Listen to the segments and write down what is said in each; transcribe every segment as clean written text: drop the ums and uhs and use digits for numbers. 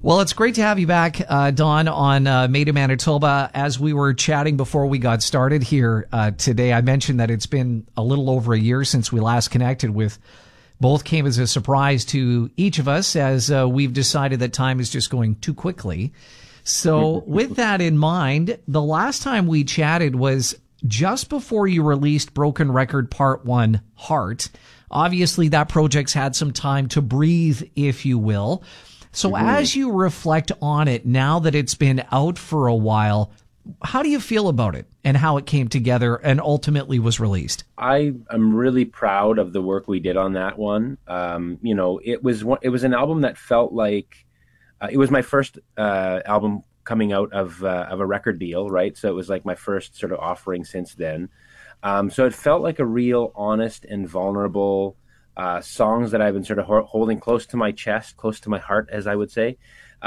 Well, it's great to have you back, Don, on Made in Manitoba. As we were chatting before we got started here today, I mentioned that it's been a little over a year since we last connected with. Both came as a surprise to each of us as we've decided that time is just going too quickly. So with that in mind, the last time we chatted was just before you released Broken Record Part 1, Heart. Obviously, that project's had some time to breathe, if you will. So as you reflect on it, now that it's been out for a while, how do you feel about it and how it came together and ultimately was released? I am really proud of the work we did on that one. It was an album that felt like it was my first album coming out of a record deal, right? So it was like my first sort of offering since then. So it felt like a real honest and vulnerable songs that I've been sort of holding close to my chest, close to my heart, as I would say.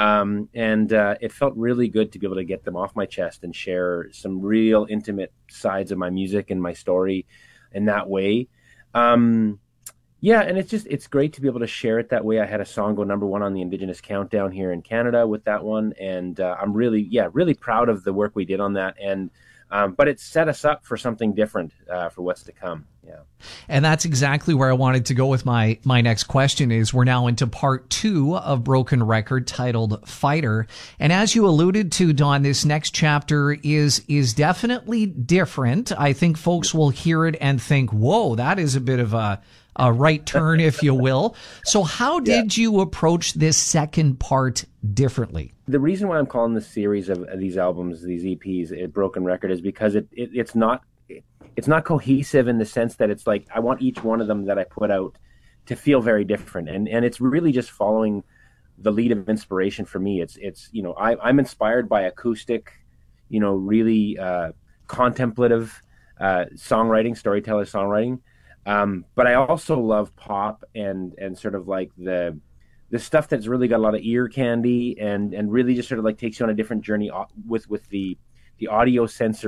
It felt really good to be able to get them off my chest and share some real intimate sides of my music and my story in that way. And it's great to be able to share it that way. I had a song go #1 on the Indigenous Countdown here in Canada with that one. And I'm really proud of the work we did on that. And but it set us up for something different for what's to come. Yeah. And that's exactly where I wanted to go with my next question is we're now into part 2 of Broken Record titled Fighter. And as you alluded to, Don, this next chapter is definitely different. I think folks will hear it and think, whoa, that is a bit of a right turn, if you will. So how did you approach this second part differently? The reason why I'm calling this series of these albums, these EPs, a Broken Record, is because it's not cohesive in the sense that it's like I want each one of them that I put out to feel very different, and it's really just following the lead of inspiration for me. It's I'm inspired by acoustic, really contemplative storyteller songwriting, but I also love pop and sort of like the stuff that's really got a lot of ear candy and really just sort of like takes you on a different journey with the audio sensory